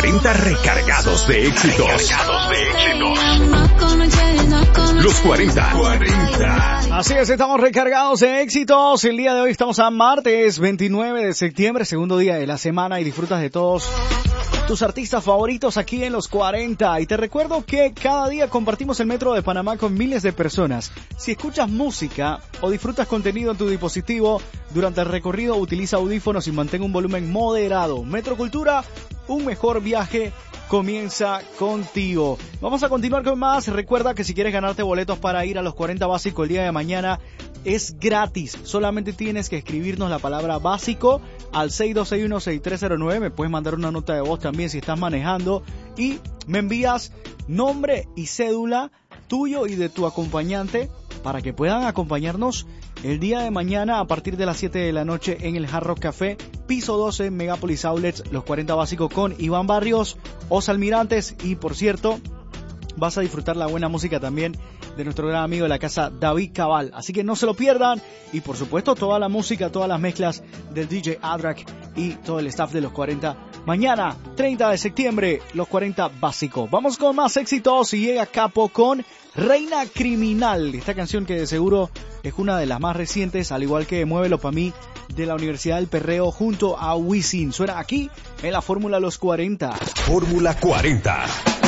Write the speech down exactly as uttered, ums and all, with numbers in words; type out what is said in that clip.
cuarenta recargados de éxitos. Recargados de éxitos. Los cuarenta. cuarenta. Así es, estamos recargados de éxitos. El día de hoy estamos a martes veintinueve de septiembre, segundo día de la semana, y disfrutas de todos tus artistas favoritos aquí en los cuarenta. Y te recuerdo que cada día compartimos el Metro de Panamá con miles de personas. Si escuchas música o disfrutas contenido en tu dispositivo durante el recorrido, utiliza audífonos y mantén un volumen moderado. Metro Cultura, un mejor viaje comienza contigo. Vamos a continuar con más. Recuerda que si quieres ganarte boletos para ir a los cuarenta Básico el día de mañana, es gratis. Solamente tienes que escribirnos la palabra básico al seis dos seis uno seis tres cero nueve. Me puedes mandar una nota de voz también si estás manejando, y me envías nombre y cédula tuyo y de tu acompañante para que puedan acompañarnos el día de mañana a partir de las siete de la noche en el Hard Rock Café, piso doce, Megapolis Outlets, los cuarenta Básico con Iván Barrios, Os Almirantes. Y por cierto, vas a disfrutar la buena música también de nuestro gran amigo de la casa, David Cabal. Así que no se lo pierdan. Y por supuesto, toda la música, todas las mezclas del D J Adrak y todo el staff de los cuarenta. Mañana, treinta de septiembre, los cuarenta Básico. Vamos con más éxitos y llega Capo con Reina Criminal. Esta canción que de seguro es una de las más recientes, al igual que Muévelo Pa' Mí de la Universidad del Perreo junto a Wisin. Suena aquí en la Fórmula Los cuarenta. Fórmula cuarenta.